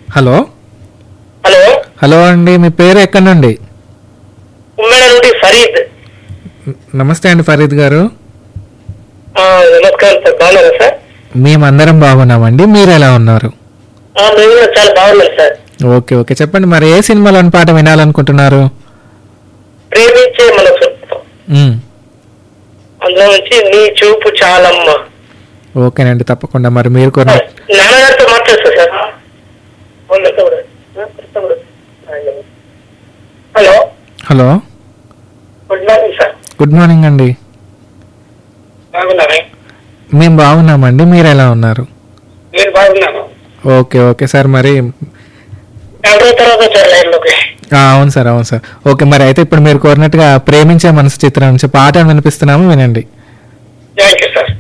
Hello hello hello అండి, మీ పేరు ఎక్కడి నుండి? ఉమ్మేడ నుండి ఫరీద్. నమస్తే అండి ఫరీద్ గారు. నమస్కారం సార్, బాగున్నారా సార్? మేమందరం బాగున్నామండి, మీరు ఎలా ఉన్నారు? మేము కూడా చాలా బాగున్నాం సార్. ఓకే ఓకే, చెప్పండి మరి ఏ సినిమాలోని పాట వినాలనుకుంటున్నారు? ప్రేమించే మనసు, మ్మ్. అందులో నుంచి నీ చూపు చాలమ్మ. ఓకేనండి, తప్పకుండా. మరి మీరు కూడా నాన్నగారితో మాట్లాడుతా sir. Hello hello, good morning sir. Good morning అండి. బాగున్నారా? మేము బాగున్నామండి, మీరు ఎలా ఉన్నారు? మీరు బాగున్నాను. ఓకే ఓకే సార్, మరి ఎవరి తర్వాత సార్ లైన్లోకి? అవును సార్, అవును సార్. ఓకే, మరి అయితే ఇప్పుడు మీరు కోరినట్టుగా ప్రేమించే మనసు చిత్రం నుంచి పాట వినిపిస్తున్నాము, వినండి. Thank you sir.